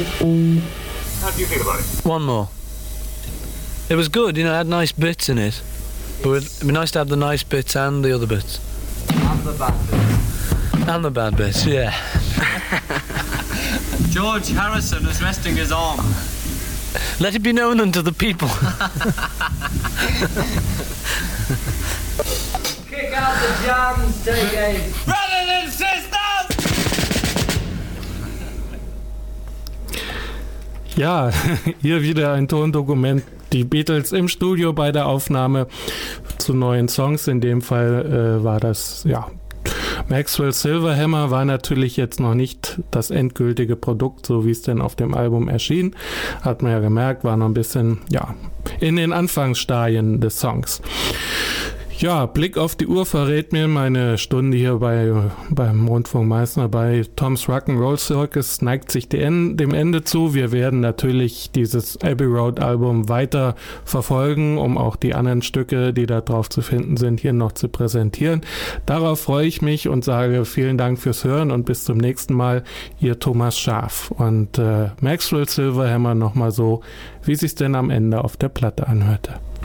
How do you feel about it? One more. It was good, it had nice bits in it. But it'd be nice to have the nice bits and the other bits. And the bad bits. And the bad bits, yeah. George Harrison is resting his arm. Let it be known unto the people. Kick out the jams, take Brothers and sisters! Ja, hier wieder ein Tondokument. Die Beatles im Studio bei der Aufnahme zu neuen Songs. In dem Fall war das, ja, Maxwell Silverhammer war natürlich jetzt noch nicht das endgültige Produkt, so wie es denn auf dem Album erschien. Hat man ja gemerkt, war noch ein bisschen, ja, in den Anfangsstadien des Songs. Ja, Blick auf die Uhr verrät mir, meine Stunde hier beim Rundfunk Meißner bei Tom's Rock'n'Roll Circus neigt sich dem Ende zu. Wir werden natürlich dieses Abbey Road Album weiter verfolgen, um auch die anderen Stücke, die da drauf zu finden sind, hier noch zu präsentieren. Darauf freue ich mich und sage vielen Dank fürs Hören und bis zum nächsten Mal, Ihr Thomas Schaaf. Und Maxwell Silverhammer nochmal so, wie sich's denn am Ende auf der Platte anhörte.